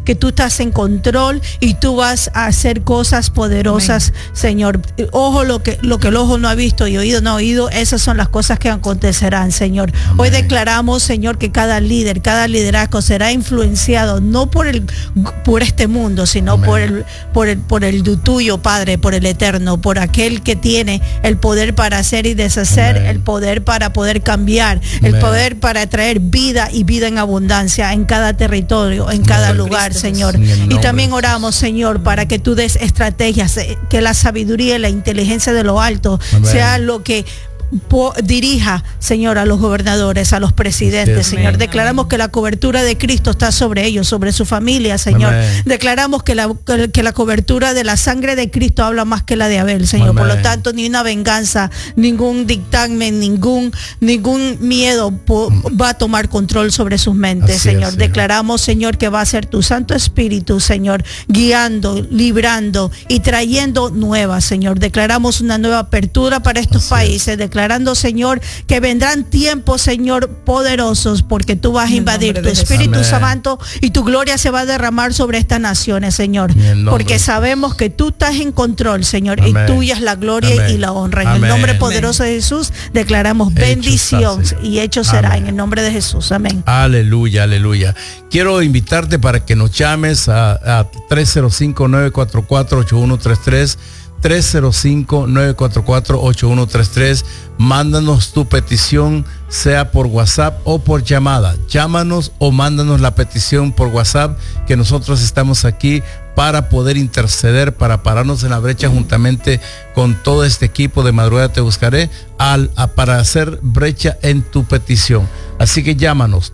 que tú estás en control y tú vas a hacer cosas poderosas, amén, Señor. Ojo, lo que el ojo no ha visto y oído no ha oído, esas son las cosas que acontecerán, Señor. Amén. Hoy declaramos, Señor, que cada líder, cada liderazgo será influenciado no por este mundo, sino amén, por el tuyo, Padre, por el eterno, por aquel que tiene el poder para hacer y deshacer, amén, el poder para poder cambiar, amén, el poder para traer vida y vida en abundancia en cada territorio, en cada lugar, Señor. Y también oramos, Señor, para que tú des estrategias, que la sabiduría y la inteligencia de lo alto, amén, sea lo que dirija, Señor, a los gobernadores, a los presidentes, sí, Señor. Declaramos que la cobertura de Cristo está sobre ellos, sobre su familia, Señor. Amén. Declaramos que la cobertura de la sangre de Cristo habla más que la de Abel, Señor. Amén. Por lo tanto, ni una venganza, ningún dictamen, ningún miedo va a tomar control sobre sus mentes, así Señor. Declaramos, Señor, que va a ser tu Santo Espíritu, Señor, guiando, librando y trayendo nuevas, Señor. Declaramos una nueva apertura para estos países. Declarando, Señor, que vendrán tiempos, Señor, poderosos, porque tú vas a invadir tu Espíritu Santo y tu gloria se va a derramar sobre estas naciones, Señor, porque sabemos que tú estás en control, Señor, amén, y tuya es la gloria, amén, y la honra. En amén, el nombre poderoso de Jesús declaramos bendición y hecho será, amén, en el nombre de Jesús, amén. Aleluya, aleluya. Quiero invitarte para que nos llames a 305-944-8133, 305-944-8133. Mándanos tu petición, sea por WhatsApp o por llamada. Llámanos o mándanos la petición por WhatsApp, que nosotros estamos aquí para poder interceder, para pararnos en la brecha juntamente con todo este equipo de Madrugada Te Buscaré, para hacer brecha en tu petición. Así que llámanos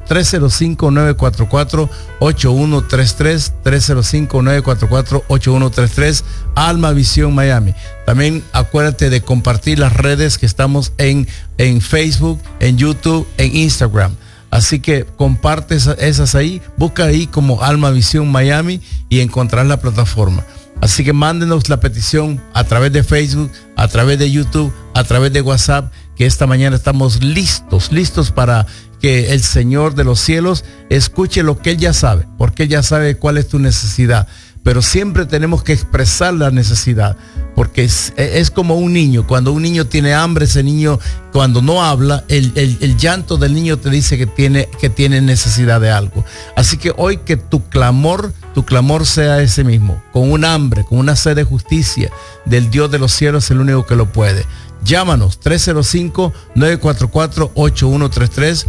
305-944-8133, 305-944-8133, Alma Visión Miami. También acuérdate de compartir las redes que estamos en Facebook, en YouTube, en Instagram. Así que comparte esas ahí, busca ahí como Alma Visión Miami y encontrarás la plataforma. Así que mándenos la petición a través de Facebook, a través de YouTube, a través de WhatsApp, que esta mañana estamos listos para que el Señor de los cielos escuche lo que Él ya sabe, porque Él ya sabe cuál es tu necesidad. Pero siempre tenemos que expresar la necesidad, porque es como un niño. Cuando un niño tiene hambre, ese niño, cuando no habla, el llanto del niño te dice que tiene necesidad de algo. Así que hoy que tu clamor sea ese mismo, con un hambre, con una sed de justicia del Dios de los cielos, es el único que lo puede. Llámanos 305-944-8133,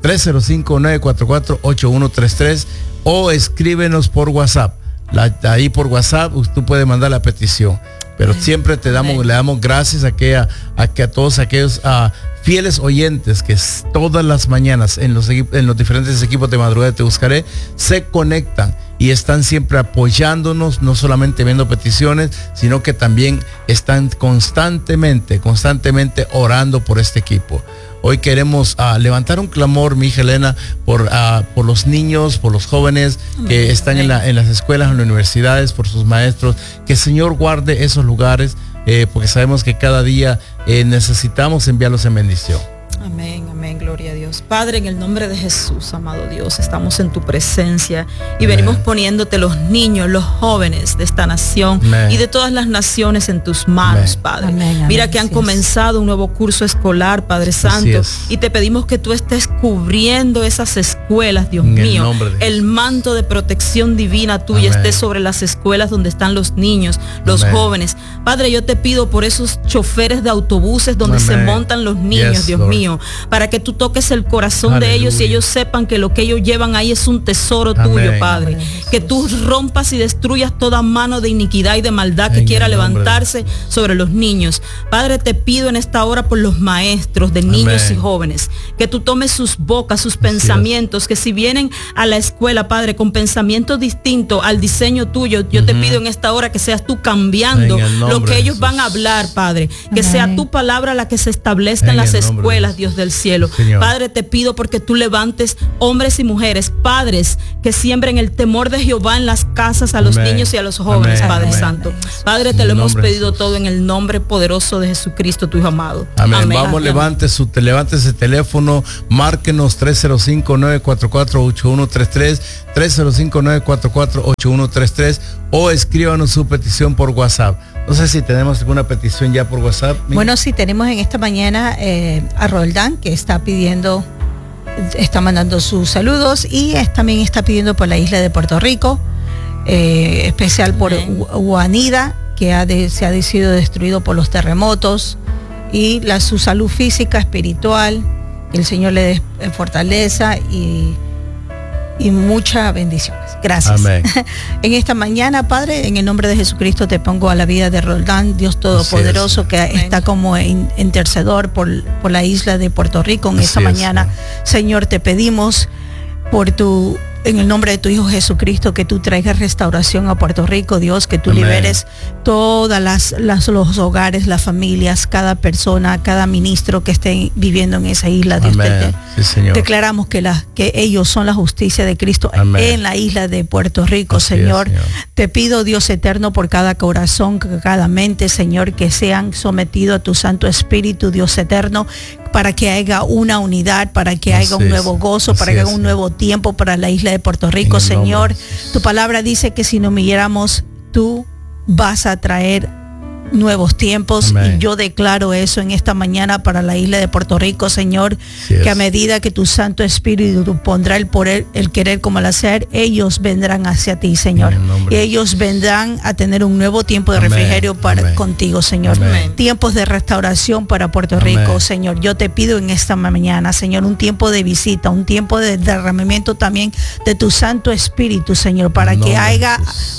305-944-8133, o escríbenos por WhatsApp. Ahí por WhatsApp tú puedes mandar la petición, pero siempre le damos gracias a todos aquellos fieles oyentes que todas las mañanas en los diferentes equipos de Madrugada Te Buscaré se conectan y están siempre apoyándonos, no solamente viendo peticiones, sino que también están constantemente orando por este equipo. Hoy queremos levantar un clamor, mi hija Elena, por los niños, por los jóvenes que están en las escuelas, en las universidades, por sus maestros. Que el Señor guarde esos lugares, porque sabemos que cada día necesitamos enviarlos en bendición. Amén, amén, gloria a Dios. Padre, en el nombre de Jesús, amado Dios, estamos en tu presencia y venimos poniéndote los niños, los jóvenes de esta nación y de todas las naciones en tus manos, Padre. Mira que han comenzado un nuevo curso escolar, Padre Santo, y te pedimos que tú estés cubriendo esas escuelas, Dios mío. El manto de protección divina tuya esté sobre las escuelas donde están los niños, los jóvenes. Padre, yo te pido por esos choferes de autobuses donde se montan los niños, Dios mío, para que tú toques el corazón de ellos y ellos sepan que lo que ellos llevan ahí es un tesoro tuyo, Padre. Que tú rompas y destruyas toda mano de iniquidad y de maldad que quiera levantarse sobre los niños. Padre, te pido en esta hora por los maestros de niños y jóvenes, que tú tomes sus bocas, sus pensamientos, que si vienen a la escuela, Padre, con pensamientos distintos al diseño tuyo, yo te pido en esta hora que seas tú cambiando lo que ellos van a hablar, Padre. Que sea tu palabra la que se establezca en las escuelas, Dios del cielo. cielo. Padre, te pido porque tú levantes hombres y mujeres, padres, que siembren el temor de Jehová en las casas a los niños y a los jóvenes, Padre Santo. Padre, te lo hemos pedido todo en el nombre poderoso de Jesucristo, tu Hijo amado. Amén. Vamos, levante ese teléfono, márquenos 305-944-8133, 305-944-8133, o escríbanos su petición por WhatsApp. No sé si tenemos alguna petición ya por WhatsApp. Bueno, sí, tenemos en esta mañana a Roldán, que está mandando sus saludos, y también está pidiendo por la isla de Puerto Rico, especial por Juanida, que se ha sido destruido por los terremotos, y su salud física, espiritual, que el Señor le dé fortaleza y muchas bendiciones. Gracias. Amén. En esta mañana, Padre, en el nombre de Jesucristo te pongo a la vida de Roldán, Dios Todopoderoso, que está como intercedor por la isla de Puerto Rico. En esta mañana, Señor, te pedimos en el nombre de tu Hijo Jesucristo, que tú traigas restauración a Puerto Rico, Dios, que tú liberes todas los hogares, las familias, cada persona, cada ministro que esté viviendo en esa isla. Dios, declaramos que ellos son la justicia de Cristo en la isla de Puerto Rico, Señor. Te pido, Dios eterno, por cada corazón, cada mente, Señor, que sean sometidos a tu Santo Espíritu, Dios eterno, para que haya una unidad, para que haya un nuevo gozo, para que haya un nuevo tiempo para la isla de Puerto Rico, Señor. Tu palabra dice que si nos humilláramos, tú vas a traer nuevos tiempos. Y yo declaro eso en esta mañana para la isla de Puerto Rico, Señor, que a medida que tu Santo Espíritu pondrá el poder, el querer como el hacer, ellos vendrán hacia ti, Señor, y ellos vendrán a tener un nuevo tiempo de refrigerio contigo, Señor. Tiempos de restauración para Puerto Rico, Señor. Yo te pido en esta mañana, Señor, un tiempo de visita, un tiempo de derramamiento también de tu Santo Espíritu, Señor, para que haga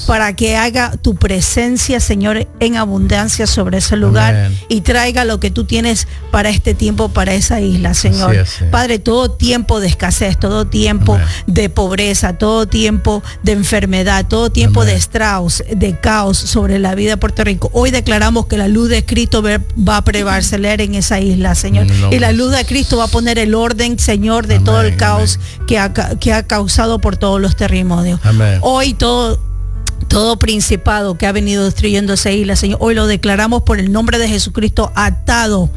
tu presencia, Señor, en abundancia sobre ese lugar, y traiga lo que tú tienes para este tiempo, para esa isla, Señor. Padre, todo tiempo de escasez, todo tiempo de pobreza, todo tiempo de enfermedad, todo tiempo de estragos, de caos sobre la vida de Puerto Rico, hoy declaramos que la luz de Cristo va a prevalecer en esa isla, Señor, y la luz de Cristo va a poner el orden, Señor, de todo el caos que ha causado por todos los terremotos. Hoy todo principado que ha venido destruyendo esa isla, Señor, hoy lo declaramos por el nombre de Jesucristo atado,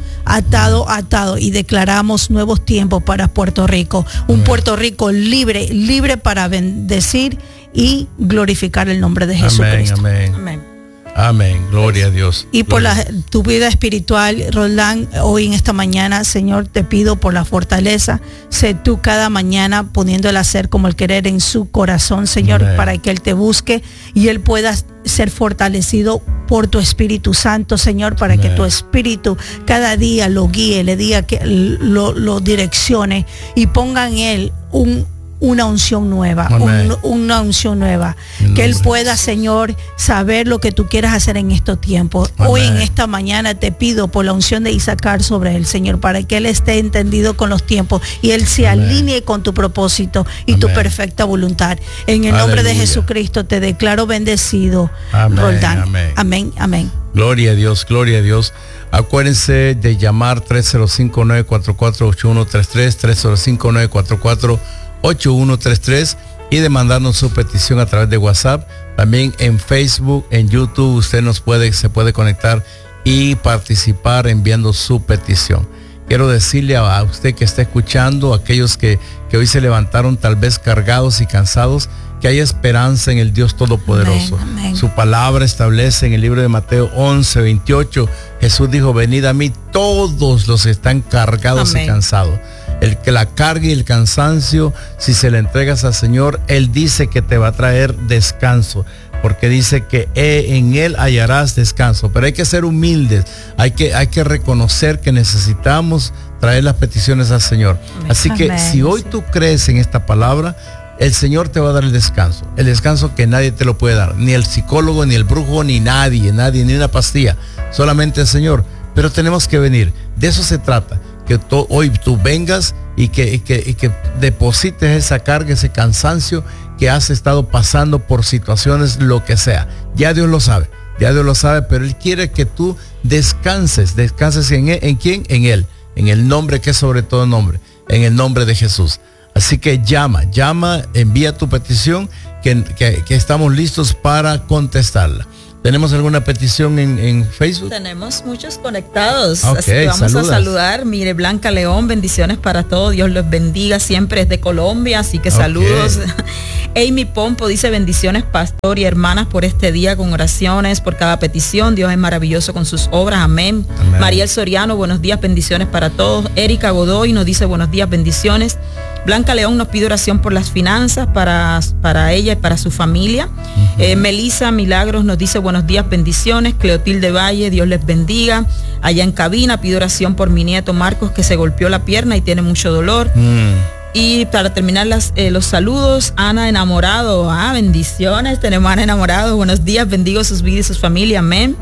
y declaramos nuevos tiempos para Puerto Rico, un Puerto Rico libre para bendecir y glorificar el nombre de Jesucristo. Amén, gloria a Dios. Y por tu vida espiritual, Roldán, hoy en esta mañana, Señor, te pido por la fortaleza. Sé tú cada mañana poniendo el hacer como el querer en su corazón, Señor, para que Él te busque y Él pueda ser fortalecido por tu Espíritu Santo, Señor, para que tu Espíritu cada día lo guíe, le diga que lo direccione y ponga en Él una unción nueva, una unción nueva, que Él pueda, Señor, saber lo que tú quieras hacer en estos tiempos. Hoy en esta mañana te pido por la unción de Isacar sobre Él, Señor, para que Él esté entendido con los tiempos y Él se alinee con tu propósito y tu perfecta voluntad. En el nombre de Jesucristo te declaro bendecido, Roldán. Amén. Gloria a Dios, gloria a Dios. Acuérdense de llamar 305-944-8133, 305-944-8133, y de mandarnos su petición a través de WhatsApp. También en Facebook, en YouTube, usted se puede conectar y participar enviando su petición. Quiero decirle a usted que está escuchando, aquellos que hoy se levantaron tal vez cargados y cansados, que hay esperanza en el Dios Todopoderoso. Amén. Su palabra establece en el libro de Mateo 11:28, Jesús dijo: venid a mí todos los que están cargados y cansados. El que la carga y el cansancio, si se le entregas al Señor, Él dice que te va a traer descanso, porque dice que en Él hallarás descanso. Pero hay que ser humildes, hay que reconocer que necesitamos traer las peticiones al Señor. Así que si hoy tú crees en esta palabra, el Señor te va a dar el descanso que nadie te lo puede dar, ni el psicólogo, ni el brujo, ni nadie, ni una pastilla, solamente el Señor. Pero tenemos que venir, de eso se trata, que hoy tú vengas y que deposites esa carga, ese cansancio que has estado pasando por situaciones, lo que sea. Ya Dios lo sabe, pero Él quiere que tú descanses en ¿quién? En Él. en el nombre que es sobre todo nombre, en el nombre de Jesús. Así que llama, envía tu petición que estamos listos para contestarla. ¿Tenemos alguna petición en Facebook? Tenemos muchos conectados, okay, así que vamos a saludar. Mire, Blanca León, bendiciones para todos, Dios los bendiga, siempre es de Colombia, así que saludos. Amy Pompo dice: bendiciones, pastor y hermanas, por este día, con oraciones por cada petición. Dios es maravilloso con sus obras, amén. Mariel Soriano, buenos días, bendiciones para todos. Erika Godoy nos dice: buenos días, bendiciones. Blanca León nos pide oración por las finanzas para ella y para su familia. Melissa Milagros nos dice: buenos días, bendiciones. Cleotilde Valle, Dios les bendiga. Allá en cabina pide oración por mi nieto Marcos, que se golpeó la pierna y tiene mucho dolor. Y para terminar los saludos, Ana Enamorado, bendiciones, tenemos a Ana Enamorado, buenos días, bendigo sus vidas y sus familias, amén.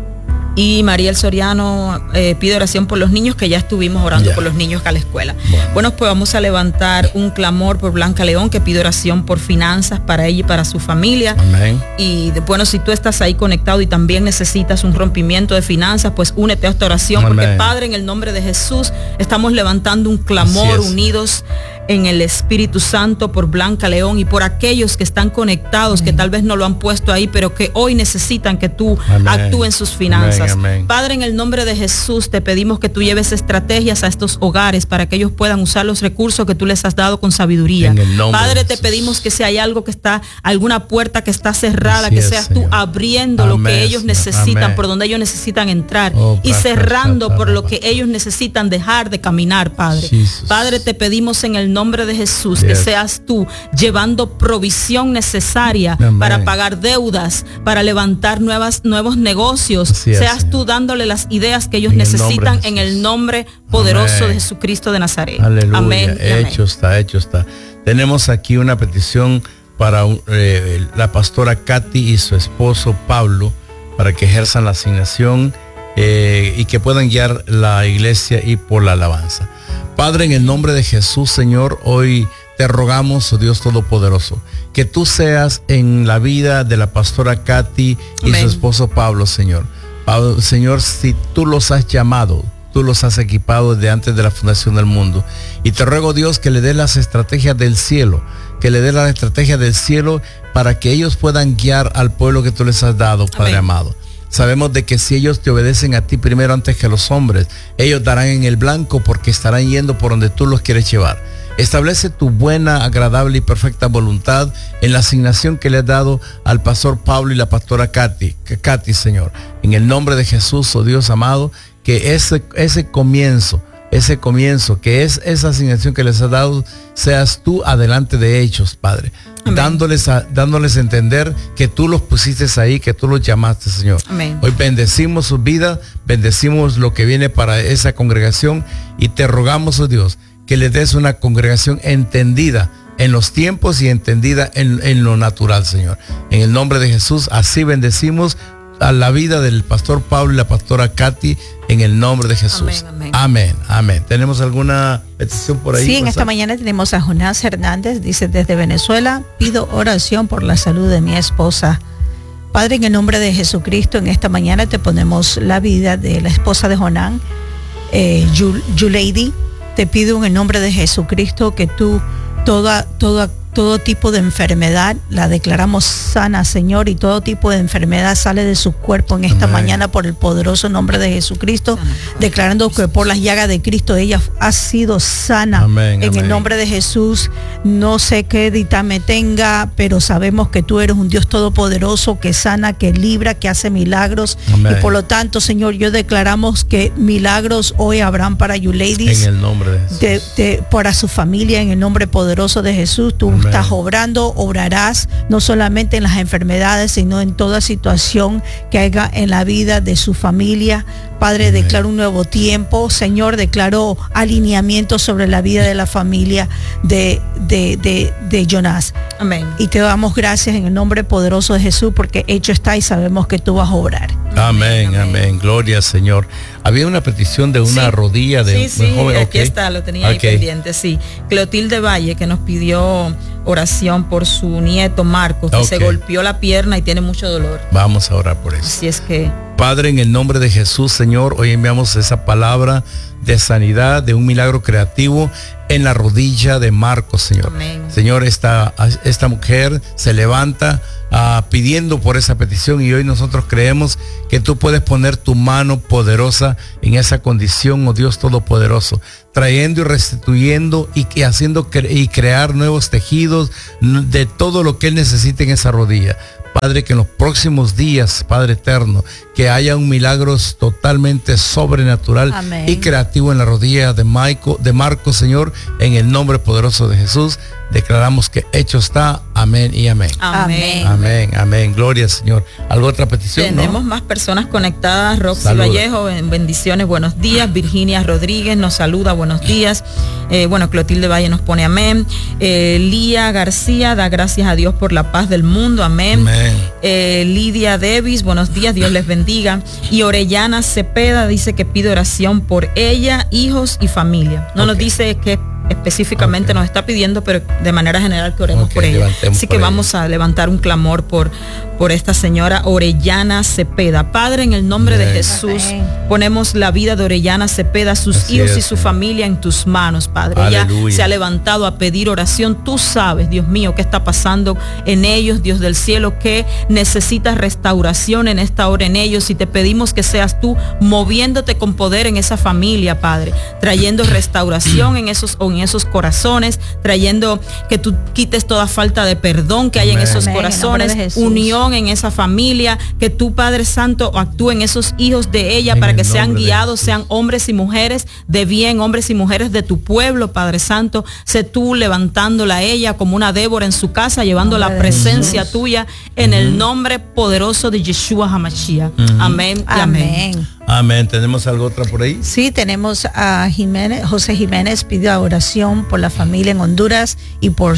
Y Mariel Soriano pide oración por los niños, que ya estuvimos orando por los niños a la escuela. Bueno, pues vamos a levantar un clamor por Blanca León, que pide oración por finanzas para ella y para su familia. Amén. Y bueno, si tú estás ahí conectado y también necesitas un rompimiento de finanzas, pues únete a esta oración. Amén. Porque Padre, en el nombre de Jesús, estamos levantando un clamor unidos en el Espíritu Santo por Blanca León y por aquellos que están conectados, que tal vez no lo han puesto ahí, pero que hoy necesitan que tú actúes en sus finanzas. Amén. Padre, en el nombre de Jesús, te pedimos que tú lleves estrategias a estos hogares para que ellos puedan usar los recursos que tú les has dado con sabiduría. Padre, te pedimos que si hay algo que está, alguna puerta que está cerrada, que seas tú abriendo lo que ellos necesitan, por donde ellos necesitan entrar, y cerrando por lo que ellos necesitan dejar de caminar, Padre. Padre, te pedimos en el nombre de Jesús que seas tú llevando provisión necesaria para pagar deudas, para levantar nuevos negocios. Seas tú dándole las ideas que ellos necesitan en el nombre poderoso de Jesucristo de Nazaret. Aleluya. Amén. Hecho está. Tenemos aquí una petición para la pastora Katy y su esposo Pablo, para que ejerzan la asignación y que puedan guiar la iglesia y por la alabanza. Padre, en el nombre de Jesús, Señor, hoy te rogamos, oh Dios Todopoderoso, que tú seas en la vida de la pastora Katy y su esposo Pablo, Señor. Pablo, Señor, si tú los has llamado, tú los has equipado desde antes de la fundación del mundo. Y te ruego, Dios, que le dé las estrategias del cielo, para que ellos puedan guiar al pueblo que tú les has dado, Padre amado. Sabemos de que si ellos te obedecen a ti primero antes que a los hombres, ellos darán en el blanco porque estarán yendo por donde tú los quieres llevar. Establece tu buena, agradable y perfecta voluntad en la asignación que le has dado al pastor Pablo y la pastora Katy, Señor. En el nombre de Jesús, oh Dios amado, que ese comienzo, que es esa asignación que les has dado, seas tú adelante de ellos, Padre. Dándoles a entender que tú los pusiste ahí, que tú los llamaste, Señor. Amén. Hoy bendecimos su vida, bendecimos lo que viene para esa congregación y te rogamos, oh Dios, que les des una congregación entendida en los tiempos y entendida en lo natural, Señor. En el nombre de Jesús, así bendecimos a la vida del pastor Pablo y la pastora Katy, en el nombre de Jesús. Amén. ¿Tenemos alguna petición por ahí? Sí, en esta mañana tenemos a Jonás Hernández, dice: desde Venezuela, pido oración por la salud de mi esposa. Padre, en el nombre de Jesucristo, en esta mañana te ponemos la vida de la esposa de Jonás, Yulady. Te pido en el nombre de Jesucristo que tú, todo tipo de enfermedad la declaramos sana, Señor, y todo tipo de enfermedad sale de su cuerpo en esta mañana por el poderoso nombre de Jesucristo, declarando que por las llagas de Cristo ella ha sido sana. En el nombre de Jesús. No sé qué dictamen tenga, pero sabemos que tú eres un Dios todopoderoso, que sana, que libra, que hace milagros. Y por lo tanto, Señor, yo declaramos que milagros hoy habrán para Yulady, en el nombre de Jesús, para su familia, en el nombre poderoso de Jesús. Tú estás obrando, obrarás no solamente en las enfermedades, sino en toda situación que haya en la vida de su familia. Padre, declaro un nuevo tiempo, Señor, declaro alineamiento sobre la vida de la familia de Jonás. Amén. Y te damos gracias en el nombre poderoso de Jesús, porque hecho está y sabemos que tú vas a obrar. Amén, amén. Gloria al Señor. Había una petición de una rodilla de un joven. Aquí está, lo tenía ahí pendiente, sí. Clotilde Valle, que nos pidió oración por su nieto Marcos, que se golpeó la pierna y tiene mucho dolor. Vamos a orar por eso. Así es que... Padre, en el nombre de Jesús, Señor, hoy enviamos esa palabra de sanidad, de un milagro creativo en la rodilla de Marcos, Señor. Amén. Señor, esta mujer se levanta pidiendo por esa petición, y hoy nosotros creemos que tú puedes poner tu mano poderosa en esa condición, oh Dios Todopoderoso, trayendo y restituyendo y haciendo y crear nuevos tejidos de todo lo que él necesita en esa rodilla. Padre, que en los próximos días, Padre eterno, que haya un milagro totalmente sobrenatural, amén, y creativo en la rodilla de Marcos, Señor, en el nombre poderoso de Jesús. Declaramos que hecho está. Amén y amén. Amén. Amén, amén. Gloria al Señor. ¿Alguna otra petición? Tenemos más personas conectadas. Roxy Vallejo, bendiciones, buenos días. Virginia Rodríguez nos saluda, buenos días. Clotilde Valle nos pone amén. Lía García da gracias a Dios por la paz del mundo. Amén. Lidia Davis, buenos días, Dios les bendiga. Y Orellana Cepeda dice que pide oración por ella, hijos y familia. No nos dice que específicamente nos está pidiendo, pero de manera general que oremos por ella. Así que vamos a levantar un clamor por esta señora Orellana Cepeda. Padre, en el nombre de Jesús, ponemos la vida de Orellana Cepeda, sus hijos y su familia en tus manos, Padre. Aleluya. Ella se ha levantado a pedir oración. Tú sabes, Dios mío, qué está pasando en ellos, Dios del cielo, que necesitas restauración en esta hora en ellos, y te pedimos que seas tú moviéndote con poder en esa familia, Padre, trayendo restauración en esos corazones, trayendo que tú quites toda falta de perdón que hay en esos corazones, unión en esa familia, que tú, Padre Santo, actúe en esos hijos de ella para que sean guiados, sean hombres y mujeres de bien, hombres y mujeres de tu pueblo, Padre Santo. Sé tú levantándola a ella como una Débora en su casa, llevando la presencia tuya en el nombre poderoso de Yeshua HaMashiach. Amén y amén. Amén. ¿Tenemos algo otra por ahí? Sí, tenemos a José Jiménez pide oración por la familia en Honduras y por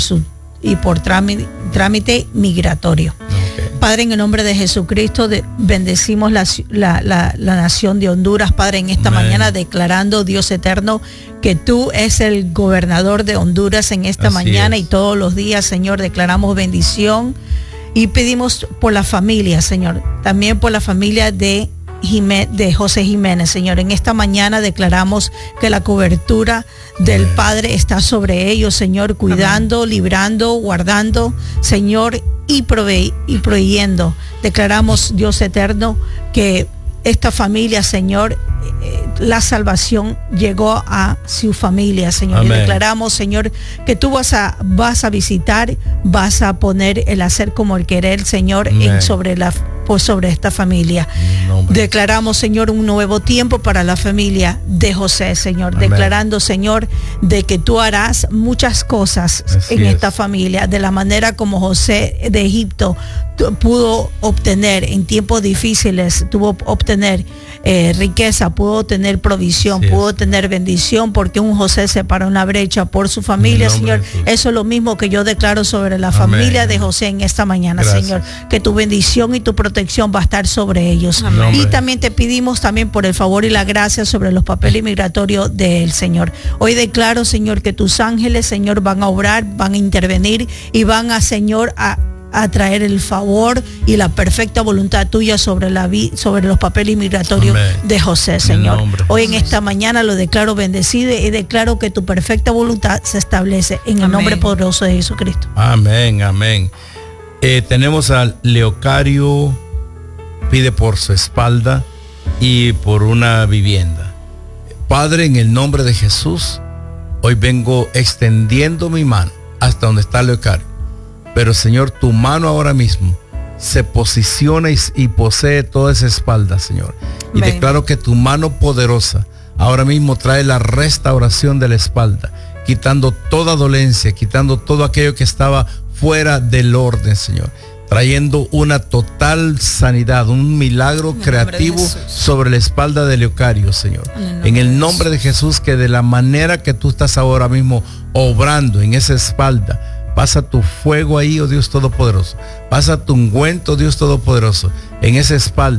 trámite migratorio. Padre, en el nombre de Jesucristo, bendecimos la nación de Honduras, Padre, en esta mañana, declarando, Dios eterno, que tú es el gobernador de Honduras en esta mañana y todos los días, Señor, declaramos bendición y pedimos por la familia, Señor, también por la familia de José Jiménez, Señor. En esta mañana declaramos que la cobertura del Padre está sobre ellos, Señor, cuidando, librando, guardando, Señor, y proveyendo. Declaramos, Dios eterno, que esta familia, Señor, la salvación llegó a su familia, Señor. Amén. Y declaramos, Señor, que tú vas a visitar, vas a poner el hacer como el querer, Señor, sobre esta familia. Declaramos, Señor, un nuevo tiempo para la familia de José, Señor. Amén. Declarando, Señor, de que tú harás muchas cosas en esta familia, de la manera como José de Egipto pudo obtener en tiempos difíciles, tuvo obtener riqueza, pudo tener provisión, pudo tener bendición, porque un José se paró en la brecha por su familia, Señor. Eso es lo mismo que yo declaro sobre la familia de José en esta mañana. Gracias, Señor, que tu bendición y tu protección va a estar sobre ellos. Amén. Y también te pedimos también por el favor y la gracia sobre los papeles migratorios del Señor. Hoy declaro, Señor, que tus ángeles, Señor, van a obrar, van a intervenir y van a, Señor, a traer el favor y la perfecta voluntad tuya sobre los papeles migratorios de José, Señor. Hoy en esta mañana lo declaro bendecido y declaro que tu perfecta voluntad se establece en el nombre poderoso de Jesucristo. Amén, amén. Tenemos a Leocario, pide por su espalda y por una vivienda. Padre, en el nombre de Jesús, hoy vengo extendiendo mi mano hasta donde está Leocario. Pero, Señor, tu mano ahora mismo se posiciona y posee toda esa espalda, Señor. Y declaro que tu mano poderosa ahora mismo trae la restauración de la espalda, quitando toda dolencia, quitando todo aquello que estaba fuera del orden, Señor. Trayendo una total sanidad, un milagro creativo sobre la espalda de Leocario, Señor. En el nombre de Jesús, que de la manera que tú estás ahora mismo obrando en esa espalda, pasa tu fuego ahí, oh Dios Todopoderoso. Pasa tu ungüento, Dios Todopoderoso, en esa espalda,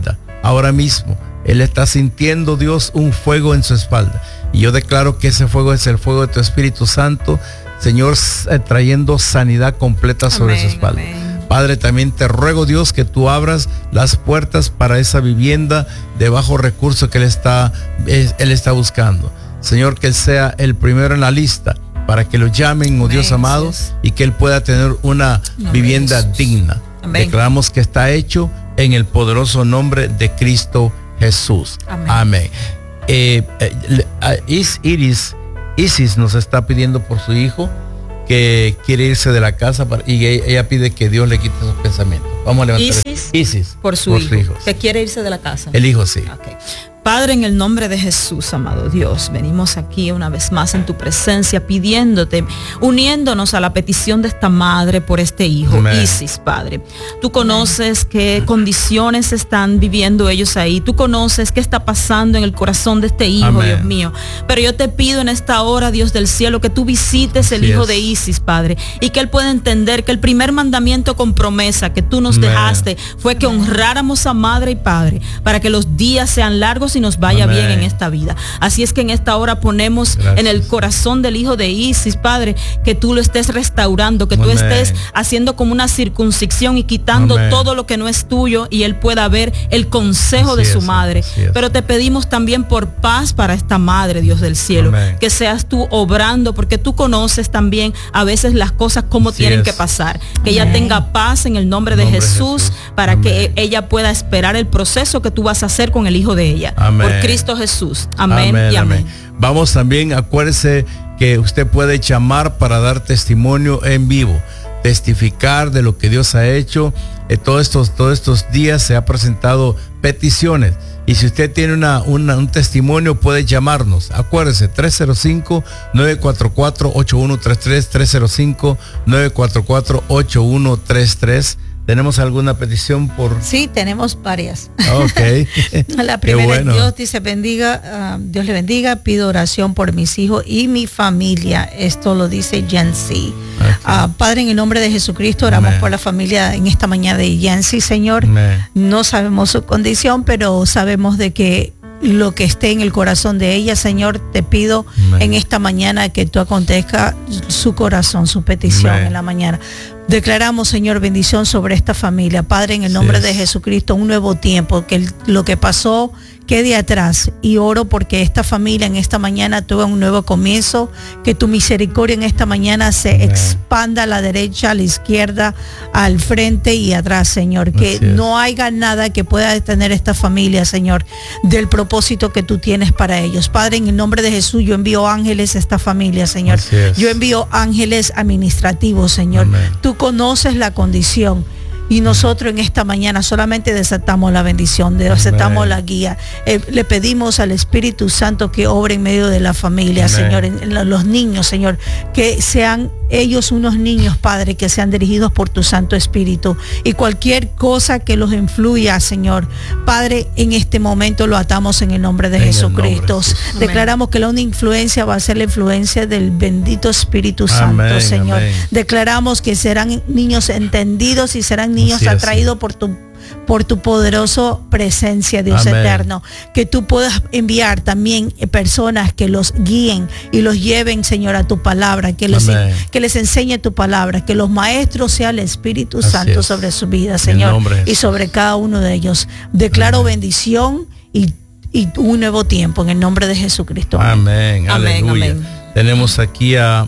ahora mismo. Él está sintiendo, Dios, un fuego en su espalda. Y yo declaro que ese fuego es el fuego de tu Espíritu Santo, Señor, trayendo sanidad completa sobre su espalda. Amén. Padre, también te ruego, Dios, que tú abras las puertas para esa vivienda de bajo recurso que Él está buscando. Señor, que Él sea el primero en la lista para que lo llamen, oh Dios amado, y que Él pueda tener una vivienda digna. Amén. Declaramos que está hecho en el poderoso nombre de Cristo Jesús. Amén. Isis nos está pidiendo por su hijo que quiere irse de la casa y ella pide que Dios le quite sus pensamientos. Vamos a levantar. Isis por su hijo que quiere irse de la casa. El hijo, sí. Okay. Padre, en el nombre de Jesús, amado Dios, venimos aquí una vez más en tu presencia pidiéndote, uniéndonos a la petición de esta madre por este hijo. Amén. Isis, Padre. Tú conoces qué condiciones están viviendo ellos ahí. Tú conoces qué está pasando en el corazón de este hijo, Amén. Dios mío. Pero yo te pido en esta hora, Dios del cielo, que tú visites el hijo de Isis, Padre, y que él pueda entender que el primer mandamiento con promesa que tú nos dejaste fue que honráramos a madre y padre para que los días sean largos y nos vaya bien en esta vida. Así es que en esta hora ponemos en el corazón del hijo de Isis, Padre, que tú lo estés restaurando, que tú estés haciendo como una circuncisión y quitando todo lo que no es tuyo y él pueda ver el consejo de su madre. Pero te pedimos también por paz para esta madre, Dios del cielo, que seas tú obrando, porque tú conoces también a veces las cosas como tienen que pasar, que ella tenga paz en el nombre de Jesús, para que ella pueda esperar el proceso que tú vas a hacer con el hijo de ella. Amén. Por Cristo Jesús. Amén, y amén. Vamos también, acuérdese que usted puede llamar para dar testimonio en vivo, testificar de lo que Dios ha hecho. Todos estos días se ha presentado peticiones. Y si usted tiene un testimonio, puede llamarnos. Acuérdese, 305-944-8133, 305-944-8133. ¿Tenemos alguna petición por...? Sí, tenemos varias. Okay. La primera, Dios dice, Dios le bendiga, pido oración por mis hijos y mi familia. Esto lo dice Yancy. Padre, en el nombre de Jesucristo, oramos por la familia en esta mañana de Yancy, Señor. No sabemos su condición, pero sabemos de que lo que esté en el corazón de ella, Señor, te pido en esta mañana que tú acontezca su corazón, su petición en la mañana. Declaramos, Señor, bendición sobre esta familia. Padre, en el nombre de Jesucristo, un nuevo tiempo, que lo que pasó quede atrás, y oro porque esta familia en esta mañana tuvo un nuevo comienzo, que tu misericordia en esta mañana se expanda a la derecha, a la izquierda, al frente y atrás, Señor, que no haya nada que pueda detener esta familia, Señor, del propósito que tú tienes para ellos. Padre, en el nombre de Jesús, yo envío ángeles a esta familia, Señor. Yo envío ángeles administrativos, Señor. Tú conoces la condición. Y nosotros en esta mañana solamente desatamos la bendición, desatamos la guía. Le pedimos al Espíritu Santo que obre en medio de la familia, Señor, en los niños, Señor, que sean ellos unos niños, Padre, que sean dirigidos por tu Santo Espíritu, y cualquier cosa que los influya, Señor, Padre, en este momento lo atamos en el nombre de Jesucristo. Declaramos que la única influencia va a ser la influencia del bendito Espíritu Santo, Señor. Declaramos que serán niños entendidos y serán niños atraídos por tu poderosa presencia, Dios eterno. Que tú puedas enviar también personas que los guíen y los lleven, Señor, a tu palabra, que les enseñe tu palabra, que los maestros sean el Espíritu Santo sobre su vida, Señor, y sobre cada uno de ellos. Declaro bendición y un nuevo tiempo en el nombre de Jesucristo. Amén. Aleluya. Tenemos aquí a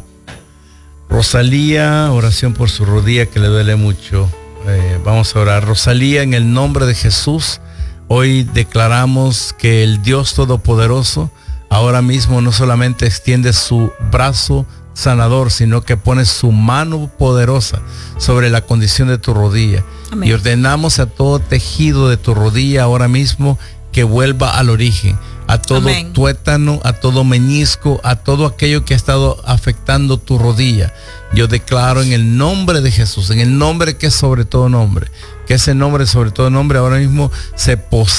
Rosalía, oración por su rodilla que le duele mucho. Vamos a orar. Rosalía, en el nombre de Jesús, hoy declaramos que el Dios Todopoderoso ahora mismo no solamente extiende su brazo sanador, sino que pone su mano poderosa sobre la condición de tu rodilla. Amén. Y ordenamos a todo tejido de tu rodilla ahora mismo que vuelva al origen, a todo tuétano, a todo menisco, a todo aquello que ha estado afectando tu rodilla. Yo declaro en el nombre de Jesús, en el nombre que es sobre todo nombre, que ese nombre sobre todo nombre ahora mismo se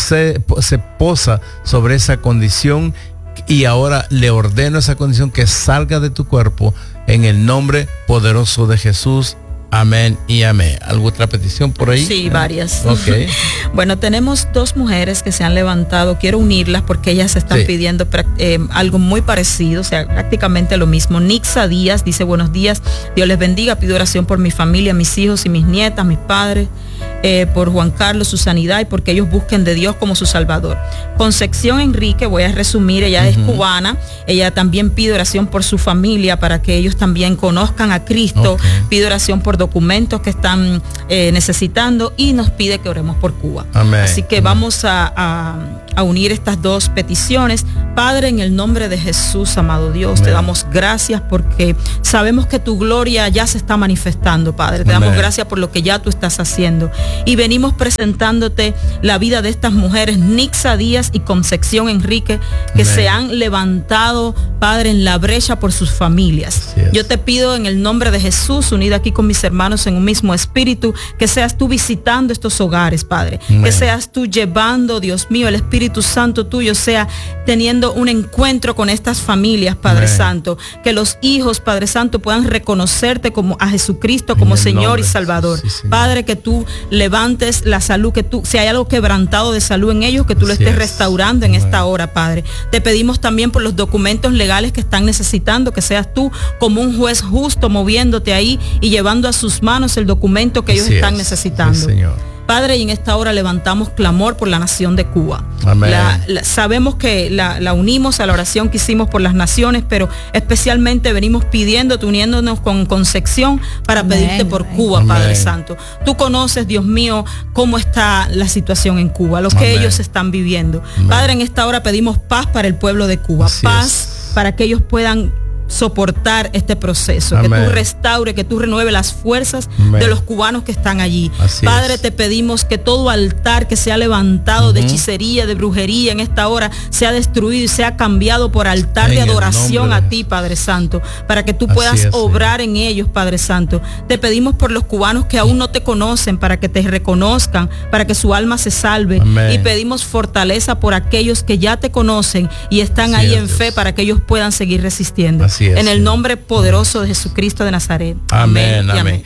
posa sobre esa condición, y ahora le ordeno a esa condición que salga de tu cuerpo en el nombre poderoso de Jesús. Amén y amén. ¿Alguna otra petición por ahí? Sí, varias. Okay. Bueno, tenemos 2 mujeres que se han levantado. Quiero unirlas porque ellas están pidiendo algo muy parecido, o sea, prácticamente lo mismo. Nixa Díaz dice: buenos días, Dios les bendiga, pido oración por mi familia, mis hijos y mis nietas, mis padres, por Juan Carlos, su sanidad, y porque ellos busquen de Dios como su Salvador. Concepción Enrique, voy a resumir, ella es cubana, ella también pide oración por su familia para que ellos también conozcan a Cristo, pide oración por documentos que están necesitando, y nos pide que oremos por Cuba. Amén. Así que vamos a unir estas 2 peticiones. Padre, en el nombre de Jesús, amado Dios, te damos gracias porque sabemos que tu gloria ya se está manifestando, Padre. Te damos gracias por lo que ya tú estás haciendo. Y venimos presentándote la vida de estas mujeres, Nixa Díaz y Concepción Enrique, que se han levantado, Padre, en la brecha por sus familias. Yo te pido en el nombre de Jesús, unida aquí con mis hermanos en un mismo espíritu, que seas tú visitando estos hogares, Padre. Que seas tú llevando, Dios mío, el Espíritu Santo tuyo sea teniendo un encuentro con estas familias, Padre Santo. Que los hijos, Padre Santo, puedan reconocerte como a Jesucristo como Señor y Salvador. Padre, que tú levantes la salud, que tú, si hay algo quebrantado de salud en ellos, que tú lo estés restaurando en esta hora, Padre. Te pedimos también por los documentos legales que están necesitando, que seas tú como un juez justo moviéndote ahí y llevando a sus manos el documento que ellos están necesitando. Padre, y en esta hora levantamos clamor por la nación de Cuba. Sabemos que la unimos a la oración que hicimos por las naciones, pero especialmente venimos pidiéndote, uniéndonos con Concepción para pedirte por Cuba, Padre Santo. Tú conoces, Dios mío, cómo está la situación en Cuba, lo que ellos están viviendo. Padre, en esta hora pedimos paz para el pueblo de Cuba, paz para que ellos puedan soportar este proceso, que tú restaure, que tú renueve las fuerzas de los cubanos que están allí. Padre, te pedimos que todo altar que se ha levantado de hechicería, de brujería en esta hora, sea destruido y sea cambiado por altar de adoración a ti, Padre Santo, para que tú puedas obrar en ellos, Padre Santo. Te pedimos por los cubanos que aún no te conocen, para que te reconozcan, para que su alma se salve. Y pedimos fortaleza por aquellos que ya te conocen y están ahí en fe, para que ellos puedan seguir resistiendo. En el nombre poderoso de Jesucristo de Nazaret. Amén, amén.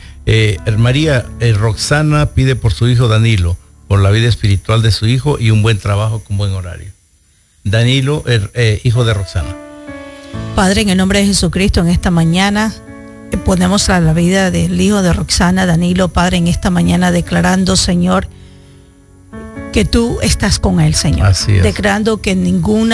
María Roxana pide por su hijo Danilo, por la vida espiritual de su hijo y un buen trabajo con buen horario. Danilo, hijo de Roxana. Padre, en el nombre de Jesucristo, en esta mañana ponemos a la vida del hijo de Roxana, Danilo, Padre, en esta mañana declarando, Señor, que tú estás con él, Señor. Así es. Declarando que ningún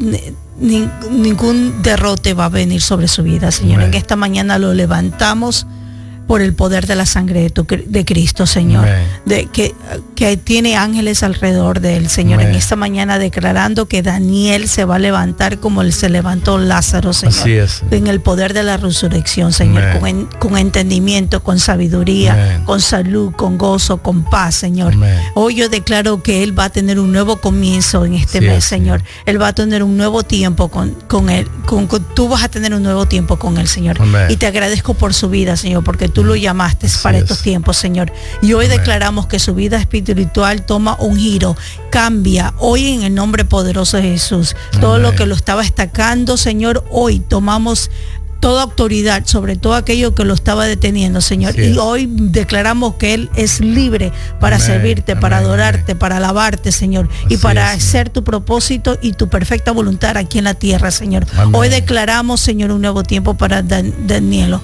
derrote va a venir sobre su vida, Señor. En esta mañana lo levantamos por el poder de la sangre de Cristo, Señor, que tiene ángeles alrededor de él, Señor. En esta mañana declarando que Daniel se va a levantar como se levantó Lázaro, Señor. Así es. En el poder de la resurrección, Señor, con entendimiento, con sabiduría, con salud, con gozo, con paz, Señor. Hoy yo declaro que él va a tener un nuevo comienzo en este mes, Señor. Él va a tener un nuevo tiempo con él. Tú vas a tener un nuevo tiempo con él, Señor. Y te agradezco por su vida, Señor, porque tú lo llamaste para estos tiempos, Señor. Y hoy declaramos que su vida espiritual toma un giro, cambia. Hoy en el nombre poderoso de Jesús. Todo lo que lo estaba destacando, Señor, hoy tomamos toda autoridad sobre todo aquello que lo estaba deteniendo, Señor. Y hoy declaramos que Él es libre para servirte, para adorarte, para alabarte, Señor. Y para hacer tu propósito y tu perfecta voluntad aquí en la tierra, Señor. Hoy declaramos, Señor, un nuevo tiempo para Danilo.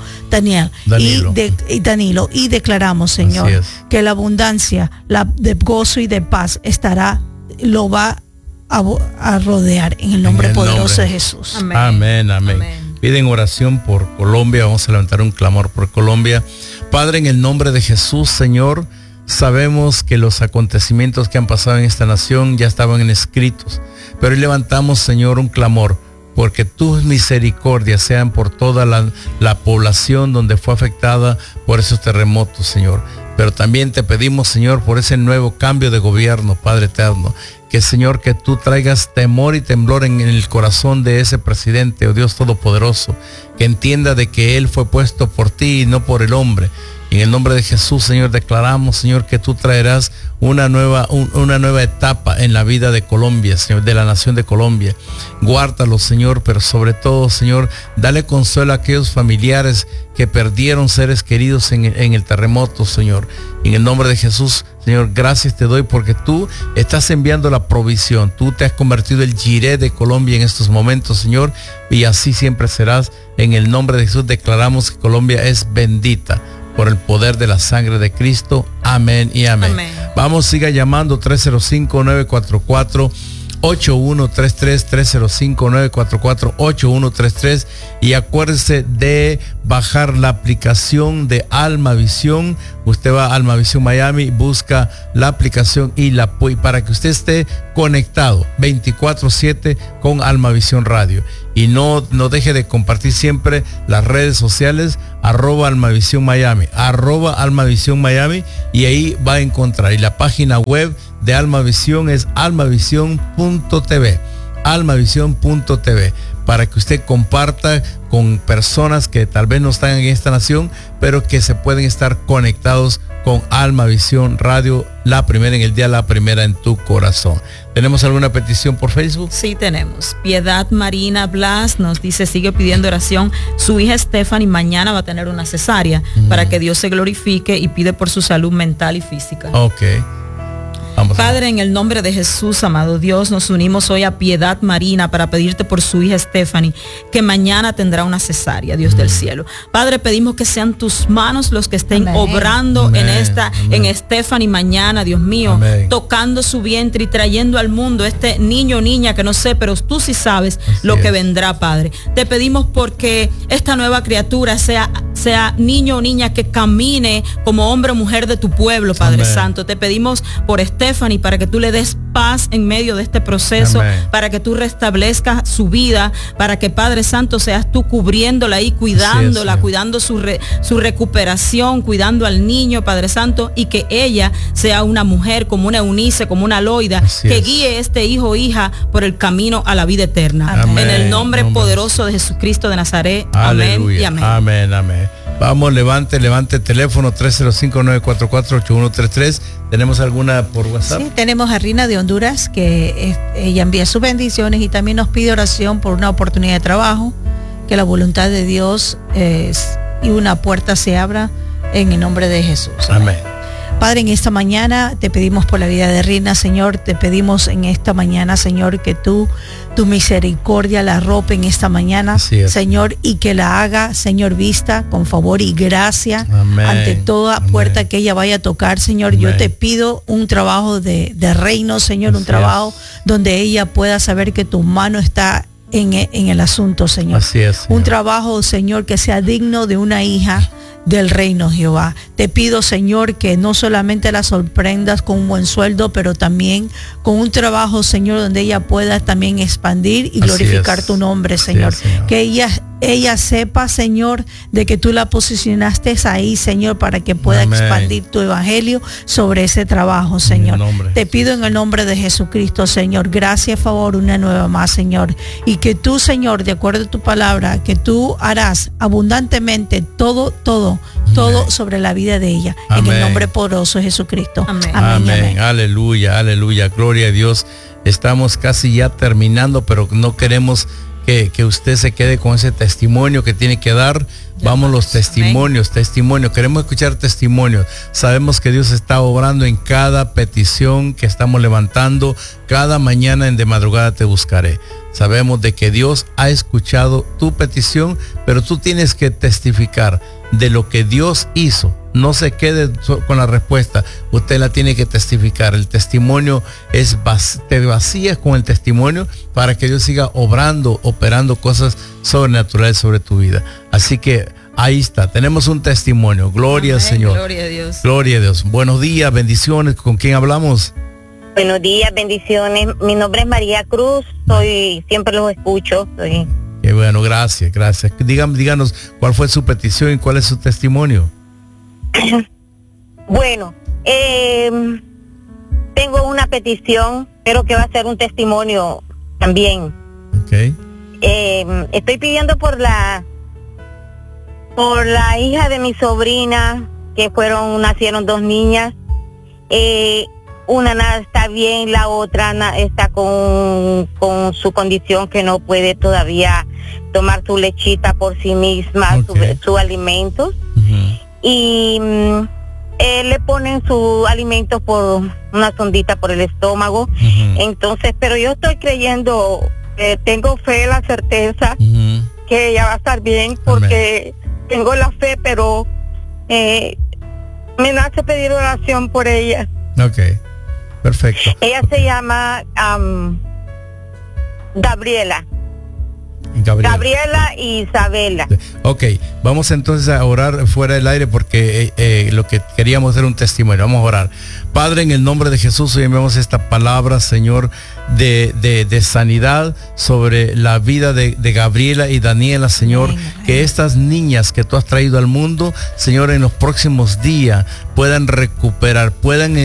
Y declaramos, Señor, que la abundancia de gozo y de paz lo va a rodear en el nombre poderoso de Jesús. Amén. Piden oración por Colombia. Vamos a levantar un clamor por Colombia. Padre, en el nombre de Jesús, Señor, sabemos que los acontecimientos que han pasado en esta nación ya estaban escritos, pero hoy levantamos, Señor, un clamor porque tus misericordias sean por toda la población donde fue afectada por esos terremotos, Señor. Pero también te pedimos, Señor, por ese nuevo cambio de gobierno, Padre eterno, que, Señor, que tú traigas temor y temblor en el corazón de ese presidente, oh Dios Todopoderoso, que entienda de que él fue puesto por ti y no por el hombre. En el nombre de Jesús, Señor, declaramos, Señor, que tú traerás una nueva etapa en la vida de Colombia, Señor, de la nación de Colombia. Guárdalo, Señor, pero sobre todo, Señor, dale consuelo a aquellos familiares que perdieron seres queridos en el terremoto, Señor. En el nombre de Jesús, Señor, gracias te doy porque tú estás enviando la provisión. Tú te has convertido el Jireh de Colombia en estos momentos, Señor, y así siempre serás. En el nombre de Jesús declaramos que Colombia es bendita por el poder de la sangre de Cristo. Amén y amén. Amén. Vamos, siga llamando 305-944-8133, 305-944-8133, y acuérdese de bajar la aplicación de Alma Visión. Usted va a Alma Visión Miami, busca la aplicación y para que usted esté conectado 24/7 con Alma Visión Radio. Y no deje de compartir siempre las redes sociales, @Almavisión Miami, @Almavisión Miami, y ahí va a encontrar. Y la página web de Almavisión es almavision.tv, almavision.tv, para que usted comparta con personas que tal vez no están en esta nación, pero que se pueden estar conectados con Alma Visión Radio, la primera en el día, la primera en tu corazón. ¿Tenemos alguna petición por Facebook? Sí, tenemos. Piedad Marina Blas nos dice, sigue pidiendo oración. Su hija Stephanie mañana va a tener una cesárea para que Dios se glorifique, y pide por su salud mental y física. Ok. Vamos. Padre, en el nombre de Jesús, amado Dios, nos unimos hoy a Piedad Marina para pedirte por su hija Stephanie, que mañana tendrá una cesárea, Dios del cielo. Padre, pedimos que sean tus manos los que estén obrando en Stephanie mañana, Dios mío, tocando su vientre y trayendo al mundo este niño o niña que no sé, pero tú sí sabes lo que vendrá, Padre. Te pedimos porque esta nueva criatura sea niño o niña que camine como hombre o mujer de tu pueblo, Padre Santo. Te pedimos por Stephanie para que tú le des paz en medio de este proceso, para que tú restablezcas su vida, para que, Padre Santo, seas tú cubriéndola y cuidándola, cuidando su recuperación, cuidando al niño, Padre Santo, y que ella sea una mujer como una Eunice, como una Loida, que guíe este hijo o hija por el camino a la vida eterna. Amén. En el nombre poderoso de Jesucristo de Nazaret. Aleluya. Amén y amén. Amén, amén. Vamos, levante teléfono 305-944-8133. ¿Tenemos alguna por WhatsApp? Sí, tenemos a Rina de Honduras, que ella envía sus bendiciones y también nos pide oración por una oportunidad de trabajo, que la voluntad de Dios y una puerta se abra en el nombre de Jesús. Amén. Padre, en esta mañana te pedimos por la vida de Rina, Señor. Te pedimos en esta mañana, Señor, que tu misericordia la arrope en esta mañana, Señor, y que la haga, Señor, vista con favor y gracia. Amén. Ante toda puerta que ella vaya a tocar, Señor. Amén. Yo te pido un trabajo de reino, Señor, un trabajo donde ella pueda saber que tu mano está en el asunto, Señor. Así es, Señor. Un trabajo, Señor, que sea digno de una hija del reino, Jehová. Te pido, Señor, que no solamente la sorprendas con un buen sueldo, pero también con un trabajo, Señor, donde ella pueda también expandir y glorificar tu nombre, Señor. Señor. Que ella sepa, Señor, de que tú la posicionaste ahí, Señor, para que pueda expandir tu evangelio sobre ese trabajo, Señor. Te pido en el nombre de Jesucristo, Señor, gracias, favor, una nueva más, Señor. Y que tú, Señor, de acuerdo a tu palabra, que tú harás abundantemente todo sobre la vida de ella. Amén. En el nombre poderoso de Jesucristo. Amén. Amén. Amén. Aleluya, aleluya. Gloria a Dios. Estamos casi ya terminando, pero no queremos que usted se quede con ese testimonio que tiene que dar. Vamos, los testimonios. Queremos escuchar testimonios. Sabemos que Dios está obrando en cada petición que estamos levantando. Cada mañana de madrugada te buscaré. Sabemos de que Dios ha escuchado tu petición, pero tú tienes que testificar de lo que Dios hizo. No se quede con la respuesta, usted la tiene que testificar. El testimonio te vacías con el testimonio para que Dios siga operando cosas sobrenaturales sobre tu vida. Así que ahí está, tenemos un testimonio. Gloria al Señor. Gloria a Dios. Gloria a Dios. Buenos días, bendiciones. ¿Con quién hablamos? Buenos días, bendiciones. Mi nombre es María Cruz, siempre los escucho. Qué bueno, gracias. Díganos cuál fue su petición y cuál es su testimonio. Bueno, tengo una petición, pero que va a ser un testimonio también. Okay. Estoy pidiendo por la hija de mi sobrina, que nacieron 2 niñas. Una nada está bien, la otra está con su condición que no puede todavía tomar su lechita por sí misma, su alimentos. Y le ponen su alimento por una sondita por el estómago. Entonces, pero yo estoy creyendo, tengo fe, la certeza que ella va a estar bien, porque tengo la fe, pero me nace pedir oración por ella. Perfecto. Ella se llama Gabriela y Isabela. Vamos entonces a orar fuera del aire, porque lo que queríamos era un testimonio. Vamos a orar. Padre, en el nombre de Jesús, hoy enviamos esta palabra, Señor, de sanidad sobre la vida de Gabriela y Daniela, Señor. Que estas niñas que tú has traído al mundo, Señor, en los próximos días puedan recuperar, puedan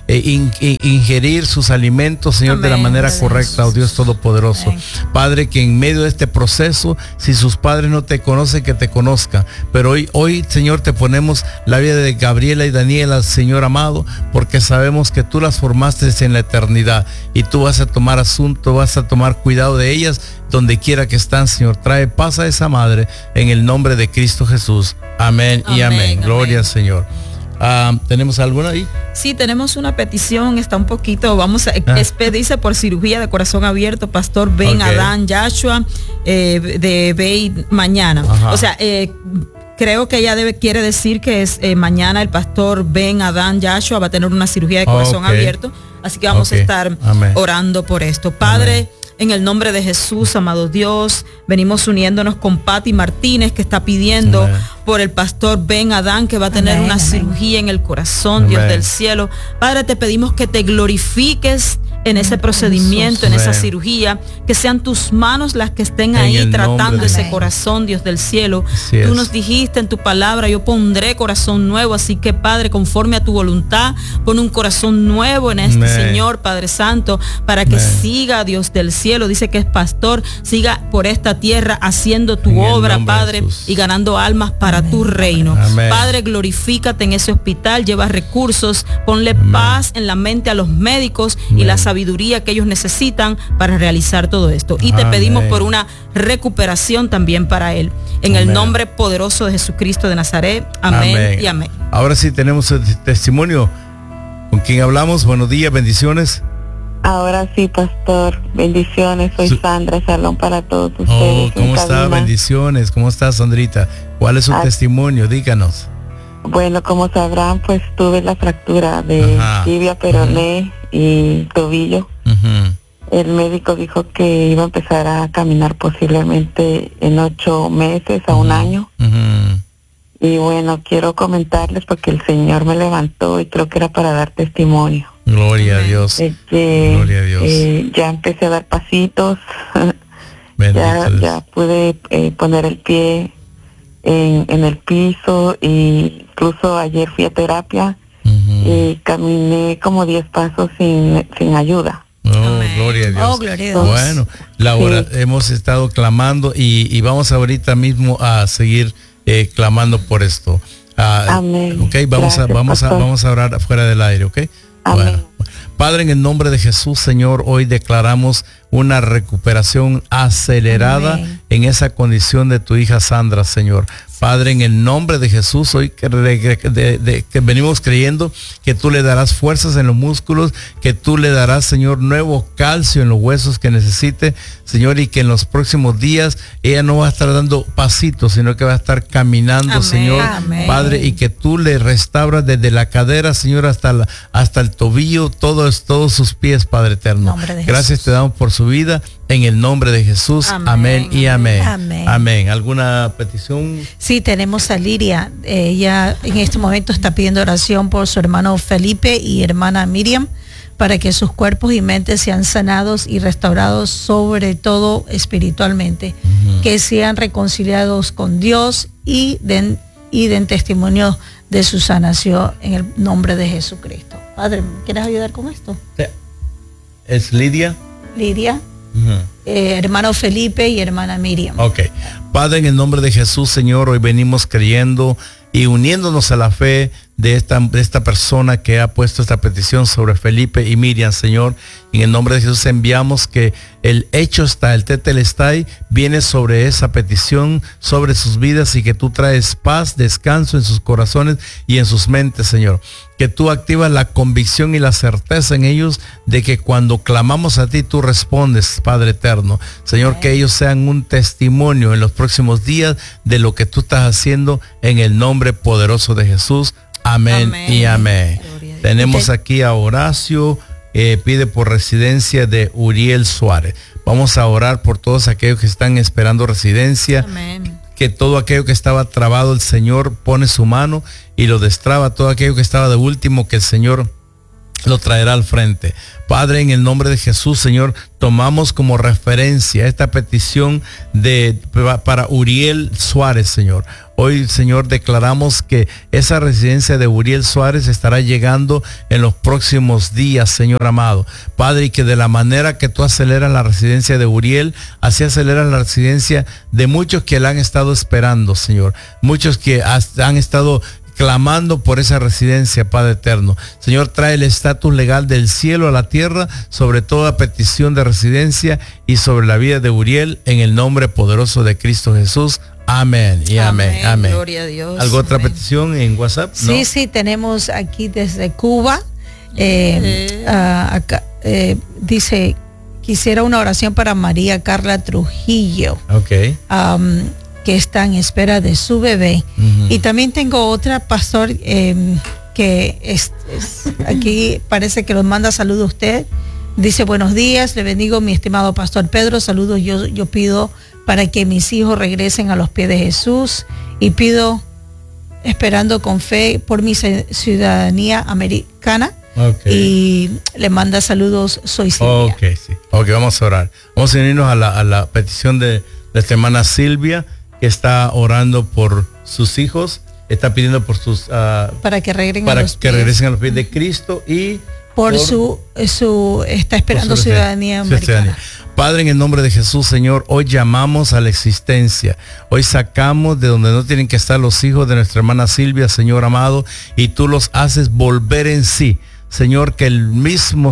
ingerir sus alimentos, Señor, de la manera correcta, oh Dios Todopoderoso. Padre, que en medio de este proceso, si sus padres no te conocen, que te conozcan. Pero hoy, Señor, te ponemos la vida de Gabriela y Daniela, Señor amado, porque sabemos que tú las formaste en la eternidad y tú vas a tomar vas a tomar cuidado de ellas donde quiera que están, Señor. Trae paz a esa madre en el nombre de Cristo Jesús. Amén y amén. Gloria al Señor. ¿Tenemos alguna ahí? Sí, tenemos una petición, está un poquito, dice por cirugía de corazón abierto, Pastor Ben Adán Yashua, de Bay mañana. O sea, creo que ella quiere decir que es mañana el Pastor Ben Adán Yashua va a tener una cirugía de corazón abierto, así que vamos a estar orando por esto. Padre, en el nombre de Jesús, amado Dios, venimos uniéndonos con Patti Martínez, que está pidiendo por el Pastor Ben Adán, que va a tener una cirugía en el corazón, Dios del cielo. Padre, te pedimos que te glorifiques en ese procedimiento, en esa cirugía, que sean tus manos las que estén ahí tratando ese corazón, Dios del cielo. Tú nos dijiste en tu palabra, yo pondré corazón nuevo, así que Padre, conforme a tu voluntad, pon un corazón nuevo en este Señor, Padre Santo, para que siga, Dios del cielo, dice que es pastor, siga por esta tierra haciendo tu obra, Padre, y ganando almas para tu reino. Padre, glorifícate en ese hospital, lleva recursos, ponle paz en la mente a los médicos y la sabiduría que ellos necesitan para realizar todo esto. Y te pedimos por una recuperación también para él. En el nombre poderoso de Jesucristo de Nazaret. Amén y amén. Ahora sí tenemos el testimonio. ¿Con quién hablamos? Buenos días, bendiciones. Ahora sí, pastor, bendiciones, soy Sandra, salón para todos ustedes. ¿Cómo está? Bendiciones, ¿cómo está, Sandrita? ¿Cuál es su testimonio? Díganos. Bueno, como sabrán, pues tuve la fractura de tibia, peroné y tobillo. El médico dijo que iba a empezar a caminar posiblemente en 8 meses a 1 año. Y bueno, quiero comentarles porque el Señor me levantó y creo que era para dar testimonio. Gloria a Dios. Gloria a Dios. Ya empecé a dar pasitos. ya pude poner el pie en el piso, y incluso ayer fui a terapia y caminé como 10 pasos sin ayuda. Gloria a Dios. Gloria a Dios. Bueno, Laura, hemos estado clamando y vamos ahorita mismo a seguir clamando por esto. Amén. Okay, vamos a orar afuera del aire, ¿ok? Amén. Bueno. Padre, en el nombre de Jesús, Señor, hoy declaramos una recuperación acelerada en esa condición de tu hija Sandra, Señor. Padre, en el nombre de Jesús, hoy que venimos creyendo que tú le darás fuerzas en los músculos, que tú le darás, Señor, nuevo calcio en los huesos que necesite, Señor, y que en los próximos días ella no va a estar dando pasitos, sino que va a estar caminando, Señor. Padre, y que tú le restauras desde la cadera, Señor, hasta el tobillo, todos sus pies, Padre eterno. Gracias te damos por su vida, en el nombre de Jesús. Amén y amén. Amén. ¿Alguna petición? Sí, tenemos a Liria. Ella en este momento está pidiendo oración por su hermano Felipe y hermana Miriam, para que sus cuerpos y mentes sean sanados y restaurados, sobre todo espiritualmente, que sean reconciliados con Dios y den testimonio de su sanación en el nombre de Jesucristo. Padre, ¿quieres ayudar con esto? ¿Es Lidia? Lidia. Hermano Felipe y hermana Miriam. Ok. Padre, en el nombre de Jesús, Señor, hoy venimos creyendo y uniéndonos a la fe de esta persona que ha puesto esta petición sobre Felipe y Miriam, Señor. En el nombre de Jesús enviamos que el hecho está, el tetelestai viene sobre esa petición, sobre sus vidas, y que tú traes paz, descanso en sus corazones y en sus mentes, Señor. Que tú activas la convicción y la certeza en ellos de que cuando clamamos a ti, tú respondes, Padre eterno. Señor, que ellos sean un testimonio en los próximos días de lo que tú estás haciendo en el nombre poderoso de Jesús. Amén, amén y amén. Tenemos aquí a Horacio, pide por residencia de Uriel Suárez. Vamos a orar por todos aquellos que están esperando residencia. Amén. Que todo aquello que estaba trabado, el Señor pone su mano y lo destraba. Todo aquello que estaba de último, que el Señor lo traerá al frente. Padre, en el nombre de Jesús, Señor, tomamos como referencia esta petición para Uriel Suárez, Señor. Hoy, Señor, declaramos que esa residencia de Uriel Suárez estará llegando en los próximos días, Señor amado. Padre, y que de la manera que tú aceleras la residencia de Uriel, así aceleras la residencia de muchos que la han estado esperando, Señor. Muchos que han estado clamando por esa residencia, Padre eterno. Señor, trae el estatus legal del cielo a la tierra sobre toda petición de residencia y sobre la vida de Uriel, en el nombre poderoso de Cristo Jesús. Amén y amén, amén. Gloria a Dios. ¿Alguna otra petición en WhatsApp? Sí, ¿no? Sí, tenemos aquí desde Cuba. Acá, dice, quisiera una oración para María Carla Trujillo. Ok. Que está en espera de su bebé. Y también tengo otra, pastor, que aquí parece que los manda saludos a usted. Dice, buenos días, le bendigo mi estimado pastor Pedro, saludos, yo pido para que mis hijos regresen a los pies de Jesús y pido, esperando con fe por mi ciudadanía americana. Okay. Y le manda saludos, soy Silvia. Ok, sí. Ok, vamos a orar. Vamos a unirnos a la petición de esta hermana Silvia, que está orando por sus hijos, está pidiendo por sus para que regresen a los pies de Cristo y por su está esperando ciudadanía americana. Padre, en el nombre de Jesús, Señor, hoy llamamos a la existencia. Hoy sacamos de donde no tienen que estar los hijos de nuestra hermana Silvia, Señor amado, y tú los haces volver en sí. Señor, que el mismo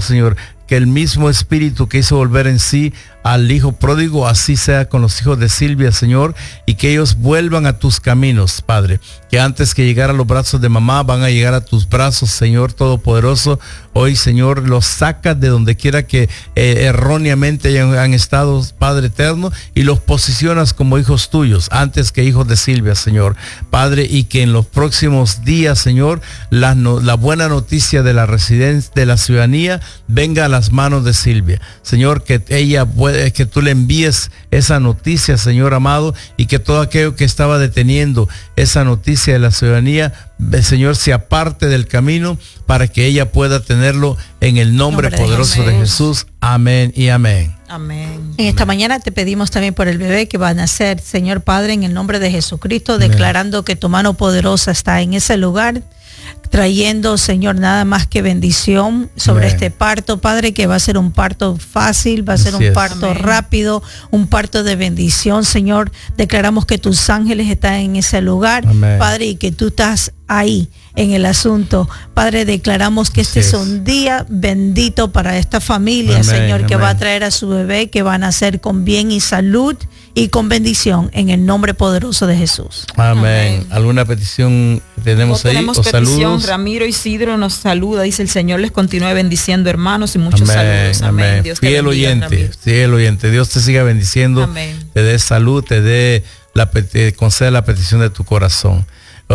espíritu que hizo volver en sí al hijo pródigo, así sea con los hijos de Silvia, Señor, y que ellos vuelvan a tus caminos, Padre, que antes que llegar a los brazos de mamá van a llegar a tus brazos, Señor Todopoderoso. Hoy, Señor, los sacas de donde quiera que erróneamente han estado, Padre eterno, y los posicionas como hijos tuyos, antes que hijos de Silvia, Señor, Padre, y que en los próximos días, Señor, la buena noticia de la residencia, de la ciudadanía, venga a las manos de Silvia, Señor, que que tú le envíes esa noticia, Señor amado, y que todo aquello que estaba deteniendo esa noticia de la ciudadanía, el Señor se aparte del camino para que ella pueda tenerlo en el nombre poderoso de Jesús. Amén y amén. Amén. En esta mañana te pedimos también por el bebé que va a nacer, Señor Padre, en el nombre de Jesucristo, declarando que tu mano poderosa está en ese lugar, trayendo, Señor, nada más que bendición sobre este parto, Padre, que va a ser un parto fácil, va a ser un parto rápido, un parto de bendición, Señor. Declaramos que tus ángeles están en ese lugar, Padre, y que tú estás ahí en el asunto. Padre, declaramos que este es un día bendito para esta familia, Señor, que va a traer a su bebé, que van a nacer con bien y salud y con bendición, en el nombre poderoso de Jesús. Amén. ¿Alguna petición tenemos ahí? Tenemos petición. Saludos. Ramiro Isidro nos saluda, dice: el Señor les continúe bendiciendo, hermanos, y muchos saludos. Amén. Dios te bendiga, fiel oyente, Dios te siga bendiciendo. Amén. Te dé salud, te conceda la petición de tu corazón.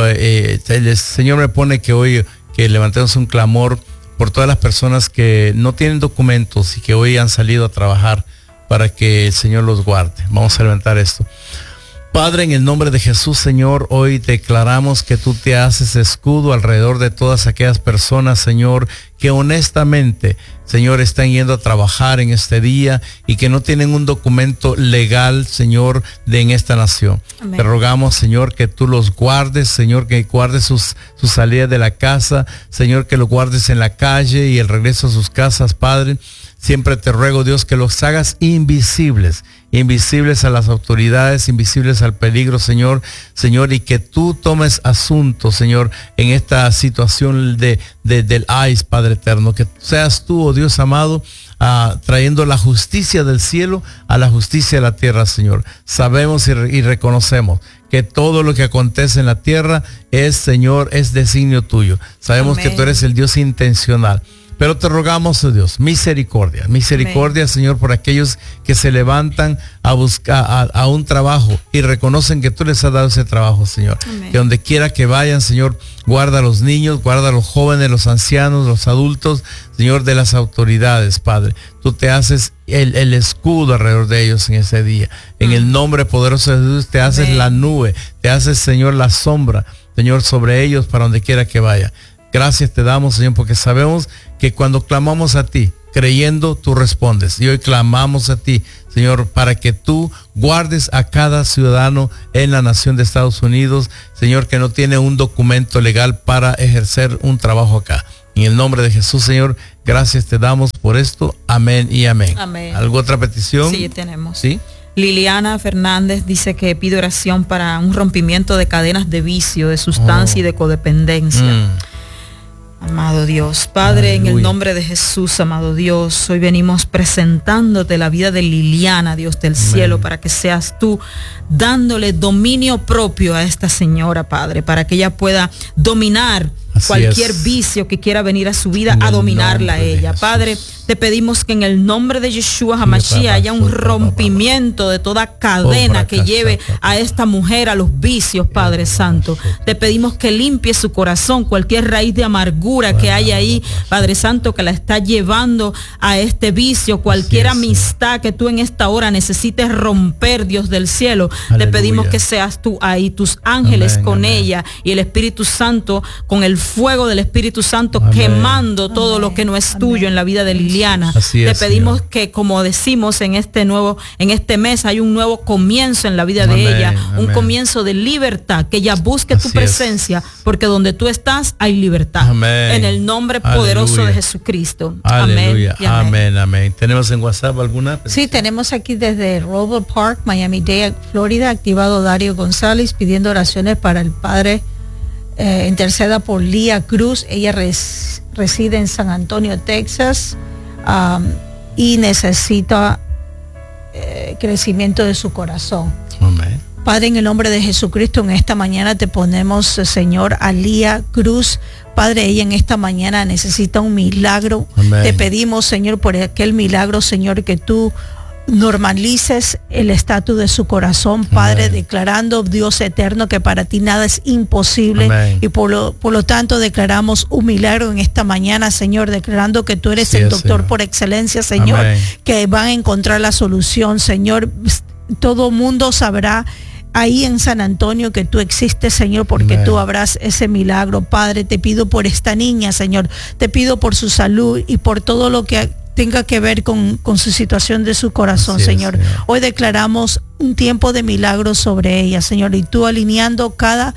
El Señor me pone que hoy que levantemos un clamor por todas las personas que no tienen documentos y que hoy han salido a trabajar, para que el Señor los guarde. Vamos a levantar esto. Padre, en el nombre de Jesús, Señor, hoy declaramos que tú te haces escudo alrededor de todas aquellas personas, Señor, que honestamente, Señor, están yendo a trabajar en este día y que no tienen un documento legal, Señor, en esta nación. Amén. Te rogamos, Señor, que tú los guardes, Señor, que guardes sus salidas de la casa, Señor, que los guardes en la calle y el regreso a sus casas, Padre. Siempre te ruego, Dios, que los hagas invisibles a las autoridades, invisibles al peligro, Señor, y que tú tomes asunto, Señor, en esta situación del ICE, Padre eterno, que seas tú, oh Dios amado, trayendo la justicia del cielo a la justicia de la tierra, Señor. Sabemos y reconocemos que todo lo que acontece en la tierra es, Señor, es designio tuyo. Sabemos Amén. Que tú eres el Dios intencional. Pero te rogamos, oh Dios, misericordia, Amén. Señor, por aquellos que se levantan a buscar a un trabajo y reconocen que tú les has dado ese trabajo, Señor. Amén. Que donde quiera que vayan, Señor, guarda a los niños, guarda a los jóvenes, los ancianos, los adultos, Señor, de las autoridades, Padre. Tú te haces el escudo alrededor de ellos en ese día. En el nombre poderoso de Jesús te haces Amén. La nube, te haces, Señor, la sombra, Señor, sobre ellos para donde quiera que vaya. Gracias te damos, Señor, porque sabemos que cuando clamamos a ti, creyendo, tú respondes. Y hoy clamamos a ti, Señor, para que tú guardes a cada ciudadano en la nación de Estados Unidos, Señor, que no tiene un documento legal para ejercer un trabajo acá. En el nombre de Jesús, Señor, gracias te damos por esto. Amén y amén. Amén. ¿Alguna otra petición? Sí, tenemos. ¿Sí? Liliana Fernández dice que pide oración para un rompimiento de cadenas de vicio, de sustancia y de codependencia. Amado Dios, Padre, Aleluya. En el nombre de Jesús, amado Dios, hoy venimos presentándote la vida de Liliana, Dios del Amén. Cielo, para que seas tú dándole dominio propio a esta señora, Padre, para que ella pueda dominar Así cualquier vicio que quiera venir a su vida, a dominarla a ella. Padre, te pedimos que en el nombre de Yeshua HaMashiach haya un rompimiento de toda cadena que lleve a esta mujer a los vicios, Padre Santo. Te pedimos que limpie su corazón, cualquier raíz de amargura que haya ahí, Padre Santo, que la está llevando a este vicio, cualquier amistad que tú en esta hora necesites romper, Dios del cielo. Aleluya. Te pedimos que seas tú ahí, tus ángeles Amén, con Amén. Ella y el Espíritu Santo, con el fuego del Espíritu Santo Amén. Quemando todo Amén. Lo que no es tuyo en la vida de Liliana. Te pedimos Señor. Que, como decimos en este mes, hay un nuevo comienzo en la vida Amén. De ella, Amén. Un comienzo de libertad, que ella busque tu presencia, porque donde tú estás hay libertad. Amén. En el nombre poderoso Aleluya. De Jesucristo. Aleluya. Amén. Amén. ¿Tenemos en WhatsApp alguna? Sí, tenemos aquí desde Robert Park, Miami-Dade, Florida, activado Dario González pidiendo oraciones para el padre. Interceda por Lía Cruz. Ella reside en San Antonio, Texas, y necesita crecimiento de su corazón. Amén. Padre, en el nombre de Jesucristo, en esta mañana te ponemos, Señor, a Lía Cruz. Padre, ella en esta mañana necesita un milagro. Amén. Te pedimos, Señor, por aquel milagro, Señor, que tú normalices el estatus de su corazón, Padre, Amén. Declarando, Dios eterno, que para ti nada es imposible. Amén. Y por lo tanto declaramos un milagro en esta mañana, Señor, declarando que tú eres el doctor Señor. Por excelencia, Señor. Amén. Que van a encontrar la solución, Señor. Todo mundo sabrá ahí en San Antonio que tú existes, Señor, porque Amén. Tú habrás ese milagro. Padre, te pido por esta niña, Señor, te pido por su salud y por todo lo que tenga que ver con su situación de su corazón, Señor. Hoy declaramos un tiempo de milagros sobre ella, Señor, y tú alineando cada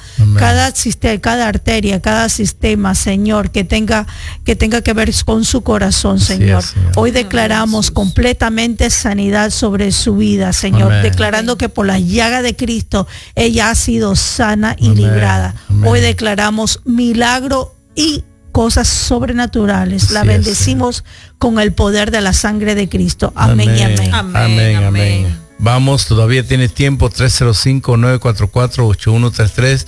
arteria, cada sistema, Señor, que tenga que ver con su corazón, Señor. Hoy declaramos completamente sanidad sobre su vida, Señor, Amén. Declarando que por la llaga de Cristo ella ha sido sana y Amén. Librada. Amén. Hoy declaramos milagro y cosas sobrenaturales. La bendecimos con el poder de la sangre de Cristo. Amén, amén. Y amén. Amén, amén, amén. Vamos, todavía tienes tiempo. 305-944-8133.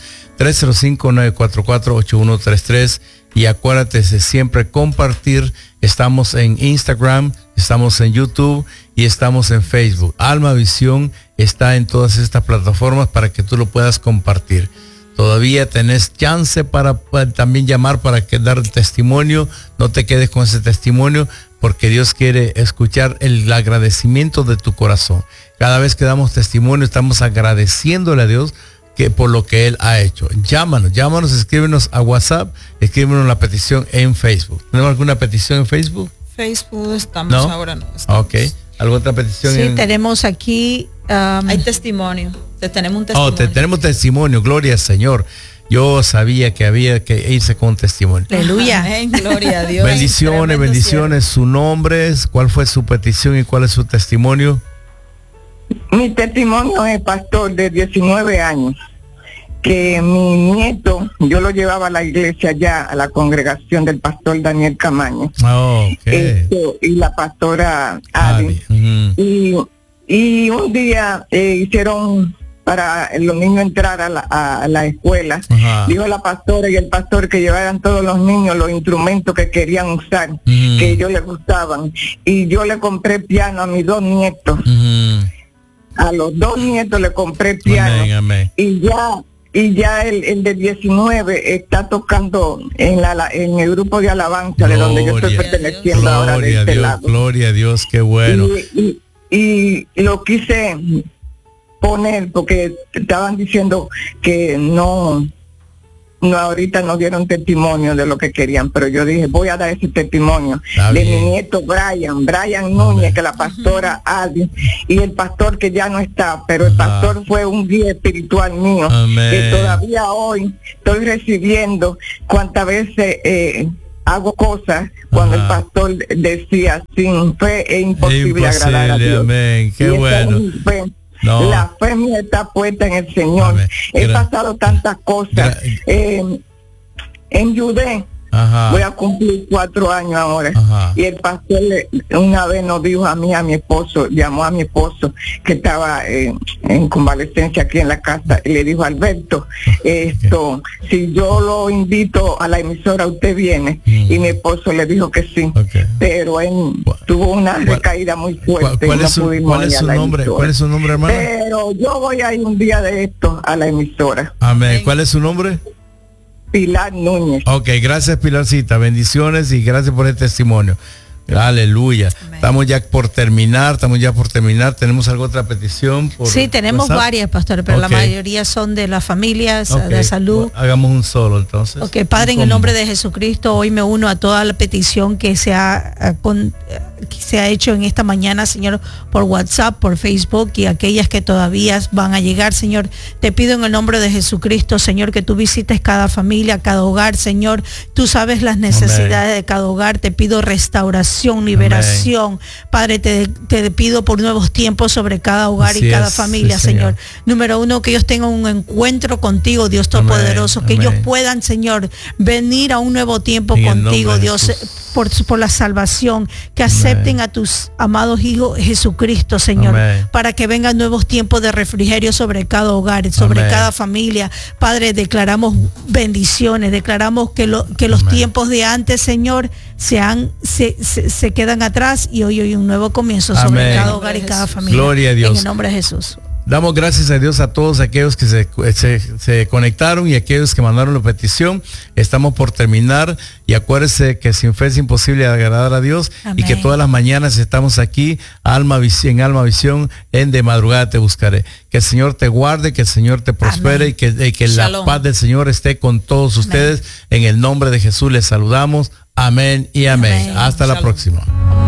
305-944-8133. Y acuérdate de siempre compartir. Estamos en Instagram, estamos en YouTube y estamos en Facebook. Alma Visión está en todas estas plataformas para que tú lo puedas compartir. Todavía tenés chance para también llamar para dar testimonio. No te quedes con ese testimonio, porque Dios quiere escuchar el agradecimiento de tu corazón. Cada vez que damos testimonio estamos agradeciéndole a Dios que por lo que él ha hecho. Llámanos, escríbenos a WhatsApp, escríbenos la petición en Facebook. ¿Tenemos alguna petición en Facebook? Facebook estamos ahora no. Ok. ¿Alguna otra petición? Sí, tenemos aquí... hay testimonio. Tenemos un testimonio. Tenemos testimonio, gloria al Señor. Yo sabía que había que irse con testimonio. Aleluya. Amén, gloria a Dios. Bendiciones. Su nombre, cuál fue su petición y cuál es su testimonio. Mi testimonio es pastor de 19 años, que mi nieto, yo lo llevaba a la iglesia ya, a la congregación del pastor Daniel Camaño. Y la pastora Adi. Y un día hicieron para los niños entrar a la escuela. Dijo la pastora y el pastor que llevaran todos los niños los instrumentos que querían usar, que ellos les gustaban. Y yo le compré piano a mis 2 nietos. A los 2 nietos le compré piano. Amén. Y ya el de 19 está tocando en el grupo de alabanza, de donde yo estoy perteneciendo ahora de este lado. Gloria a Dios, qué bueno. Y lo quise poner porque estaban diciendo que no ahorita no dieron testimonio de lo que querían, pero yo dije, voy a dar ese testimonio de mi nieto Brian Núñez, que la pastora Adi, y el pastor que ya no está, pero el pastor fue un guía espiritual mío. Amén. Que todavía hoy estoy recibiendo cuantas veces hago cosas cuando el pastor decía, sin fe es imposible agradar a Dios. Amén. Qué bueno. La fe mía está puesta en el Señor. Amén. He pasado tantas cosas. En Judé, voy a cumplir 4 años ahora. Y el pastor una vez nos dijo a mí, a mi esposo, llamó a mi esposo que estaba en convalecencia aquí en la casa, y le dijo, Alberto, si yo lo invito a la emisora, usted viene. Y mi esposo le dijo que sí, pero él tuvo una recaída muy fuerte. ¿Cuál es su nombre? ¿Cuál es su nombre, hermano? Pero yo voy a ir un día de esto a la emisora. Amén. ¿Cuál es su nombre? Pilar Núñez. Ok, gracias, Pilarcita, bendiciones y gracias por el testimonio. Aleluya. Amén. Estamos ya por terminar. ¿Tenemos alguna otra petición? Sí, tenemos WhatsApp? Varias, pastor, pero la mayoría son de las familias, de salud. Hagamos un solo, entonces. Ok, Padre, en el nombre de Jesucristo, hoy me uno a toda la petición que se ha hecho en esta mañana, Señor, por WhatsApp, por Facebook y aquellas que todavía van a llegar, Señor. Te pido en el nombre de Jesucristo, Señor, que tú visites cada familia, cada hogar, Señor. Tú sabes las necesidades de cada hogar. Te pido restauración, liberación. Amén. Padre, te pido por nuevos tiempos sobre cada hogar y cada familia, sí, Señor. Número 1, que ellos tengan un encuentro contigo, Dios Todopoderoso, que ellos puedan, Señor, venir a un nuevo tiempo contigo, Dios, por la salvación, que acepten a tus amados hijos Jesucristo, Señor, para que vengan nuevos tiempos de refrigerio sobre cada hogar, sobre cada familia. Padre, declaramos bendiciones, declaramos que los tiempos de antes, Señor, se quedan atrás y hoy hay un nuevo comienzo sobre cada hogar y cada familia. Gloria a Dios. En el nombre de Jesús. Damos gracias a Dios a todos aquellos que se conectaron y aquellos que mandaron la petición. Estamos por terminar y acuérdense que sin fe es imposible agradar a Dios. Amén. Y que todas las mañanas estamos aquí, Alma Visión, en De Madrugada Te Buscaré. Que el Señor te guarde, que el Señor te prospere y que la paz del Señor esté con todos ustedes. En el nombre de Jesús les saludamos. Amén y amén. Hasta la próxima.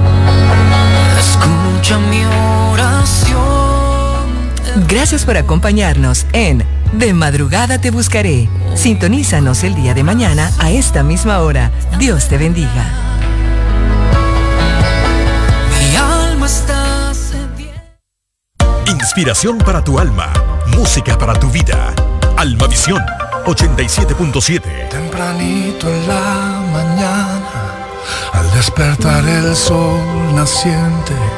Escucha mi oración. Gracias por acompañarnos en De Madrugada Te Buscaré. Sintonízanos el día de mañana a esta misma hora. Dios te bendiga. Mi alma está sedienta. Inspiración para tu alma, música para tu vida. Alma Visión 87.7. Tempranito en la mañana, al despertar el sol naciente,